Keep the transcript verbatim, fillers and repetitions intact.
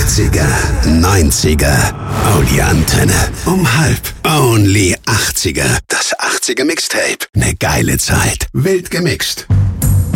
achtziger, neunziger, oh die Antenne. Um halb, only achtziger. Das achtziger Mixtape. Ne geile Zeit, wild gemixt.